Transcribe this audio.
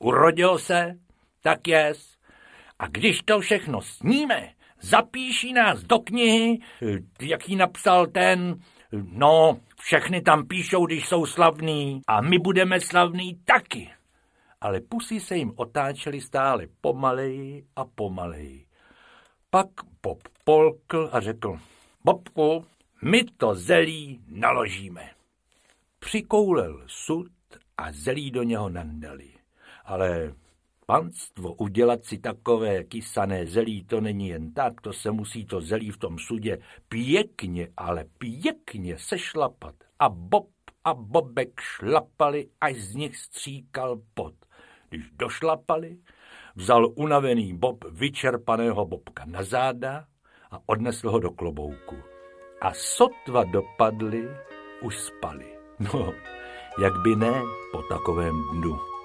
urodil se, tak jest. A když to všechno sníme, zapíší nás do knihy, jaký napsal ten, no, všechny tam píšou, když jsou slavní a my budeme slavní taky. Ale pusy se jim otáčely stále pomaleji a pomaleji. Pak Bob polkl a řekl, Bobku, my to zelí naložíme. Přikoulel sud a zelí do něho nandali. Ale panstvo, udělat si takové kysané zelí, to není jen tak, to se musí to zelí v tom sudě pěkně, ale pěkně sešlapat. A Bob a Bobek šlapali, až z nich stříkal pot. Když došlapali, vzal unavený Bob vyčerpaného Bobka na záda a odnesl ho do klobouku. A sotva dopadli, už spali. No, jak by ne po takovém dnu.